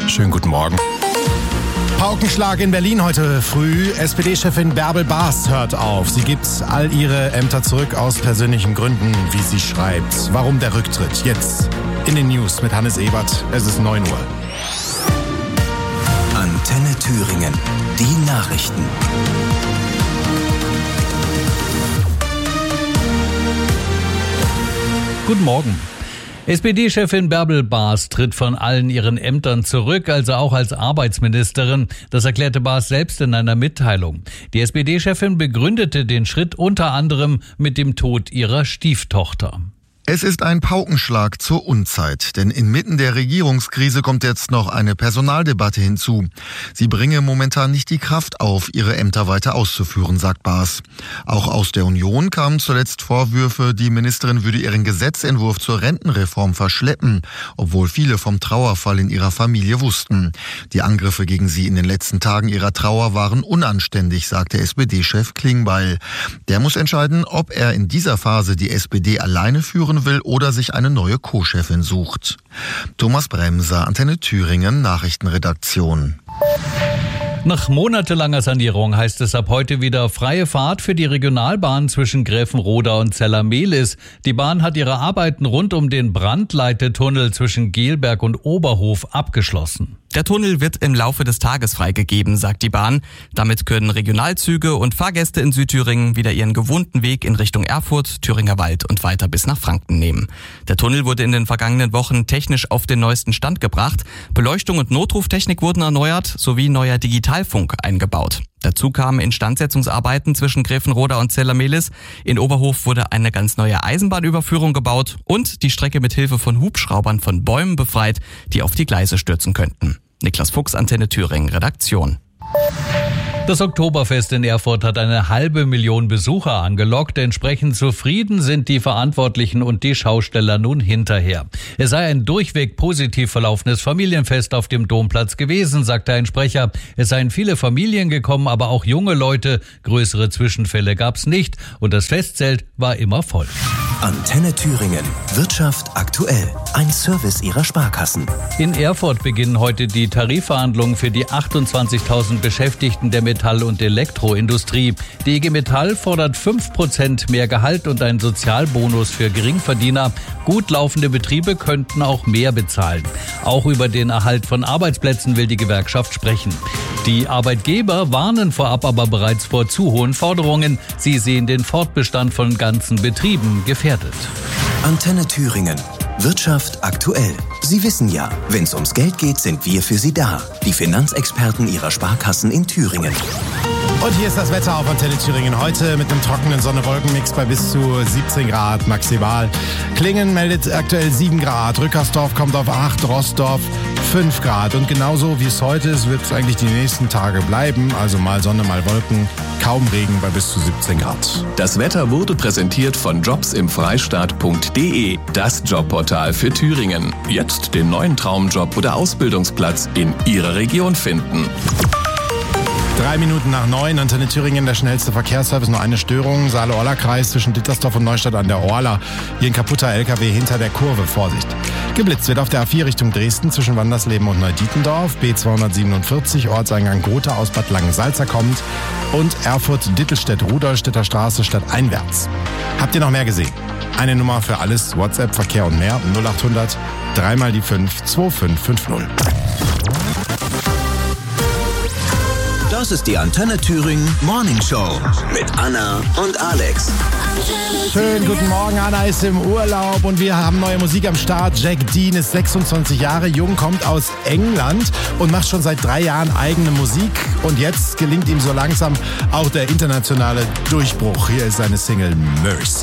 Schönen guten Morgen. Paukenschlag in Berlin heute früh. SPD-Chefin Bärbel Baas hört auf. Sie gibt all ihre Ämter zurück aus persönlichen Gründen, wie sie schreibt. Warum der Rücktritt? Jetzt in den News mit Hannes Ebert. Es ist 9 Uhr. Antenne Thüringen. Die Nachrichten. Guten Morgen. SPD-Chefin Bärbel Baas tritt von allen ihren Ämtern zurück, also auch als Arbeitsministerin. Das erklärte Baas selbst in einer Mitteilung. Die SPD-Chefin begründete den Schritt unter anderem mit dem Tod ihrer Stieftochter. Es ist ein Paukenschlag zur Unzeit, denn inmitten der Regierungskrise kommt jetzt noch eine Personaldebatte hinzu. Sie bringe momentan nicht die Kraft auf, ihre Ämter weiter auszuführen, sagt Baas. Auch aus der Union kamen zuletzt Vorwürfe, die Ministerin würde ihren Gesetzentwurf zur Rentenreform verschleppen, obwohl viele vom Trauerfall in ihrer Familie wussten. Die Angriffe gegen sie in den letzten Tagen ihrer Trauer waren unanständig, sagte SPD-Chef Klingbeil. Der muss entscheiden, ob er in dieser Phase die SPD alleine führen will oder sich eine neue Co-Chefin sucht. Thomas Bremser, Antenne Thüringen, Nachrichtenredaktion. Nach monatelanger Sanierung heißt es ab heute wieder freie Fahrt für die Regionalbahn zwischen Gräfenroda und Zellermehlis. Die Bahn hat ihre Arbeiten rund um den Brandleitetunnel zwischen Gelberg und Oberhof abgeschlossen. Der Tunnel wird im Laufe des Tages freigegeben, sagt die Bahn. Damit können Regionalzüge und Fahrgäste in Südthüringen wieder ihren gewohnten Weg in Richtung Erfurt, Thüringer Wald und weiter bis nach Franken nehmen. Der Tunnel wurde in den vergangenen Wochen technisch auf den neuesten Stand gebracht. Beleuchtung und Notruftechnik wurden erneuert, sowie neuer Digitalfunk eingebaut. Dazu kamen Instandsetzungsarbeiten zwischen Gräfenroda und Zellermehlis. In Oberhof wurde eine ganz neue Eisenbahnüberführung gebaut und die Strecke mit Hilfe von Hubschraubern von Bäumen befreit, die auf die Gleise stürzen könnten. Niklas Fuchs, Antenne Thüringen, Redaktion. Das Oktoberfest in Erfurt hat 500.000 Besucher angelockt. Entsprechend zufrieden sind die Verantwortlichen und die Schausteller nun hinterher. Es sei ein durchweg positiv verlaufenes Familienfest auf dem Domplatz gewesen, sagte ein Sprecher. Es seien viele Familien gekommen, aber auch junge Leute. Größere Zwischenfälle gab's nicht und das Festzelt war immer voll. Antenne Thüringen. Wirtschaft aktuell. Ein Service ihrer Sparkassen. In Erfurt beginnen heute die Tarifverhandlungen für die 28.000 Beschäftigten der Metall- und Elektroindustrie. Die IG Metall fordert 5% mehr Gehalt und einen Sozialbonus für Geringverdiener. Gut laufende Betriebe könnten auch mehr bezahlen. Auch über den Erhalt von Arbeitsplätzen will die Gewerkschaft sprechen. Die Arbeitgeber warnen vorab aber bereits vor zu hohen Forderungen. Sie sehen den Fortbestand von ganzen Betrieben gefährdet. Antenne Thüringen. Wirtschaft aktuell. Sie wissen ja, wenn es ums Geld geht, sind wir für Sie da. Die Finanzexperten Ihrer Sparkassen in Thüringen. Und hier ist das Wetter auf Antenne Thüringen. Heute mit einem trockenen Sonne-Wolken-Mix bei bis zu 17 Grad maximal. Klingen meldet aktuell 7 Grad. Rückersdorf kommt auf 8, Rossdorf 5 Grad. Und genauso wie es heute ist, wird es eigentlich die nächsten Tage bleiben. Also mal Sonne, mal Wolken. Kaum Regen bei bis zu 17 Grad. Das Wetter wurde präsentiert von jobsimfreistaat.de, das Jobportal für Thüringen. Jetzt den neuen Traumjob oder Ausbildungsplatz in Ihrer Region finden. 3 Minuten nach 9, Antenne Thüringen, der schnellste Verkehrsservice. Nur eine Störung, Saale-Orla-Kreis zwischen Dittersdorf und Neustadt an der Orla. Hier ein kaputter LKW hinter der Kurve, Vorsicht. Geblitzt wird auf der A4 Richtung Dresden zwischen Wandersleben und Neudietendorf. B247, Ortseingang Gotha aus Bad Langensalza kommt. Und Erfurt-Dittelstedt-Rudolstädter Straße stadteinwärts. Habt ihr noch mehr gesehen? Eine Nummer für alles, WhatsApp, Verkehr und mehr, 0800 3 mal die 5 2550. Das ist die Antenne Thüringen Morning Show mit Anna und Alex. Schönen guten Morgen, Anna ist im Urlaub und wir haben neue Musik am Start. Jack Dean ist 26 Jahre jung, kommt aus England und macht schon seit 3 Jahren eigene Musik. Und jetzt gelingt ihm so langsam auch der internationale Durchbruch. Hier ist seine Single Mercy.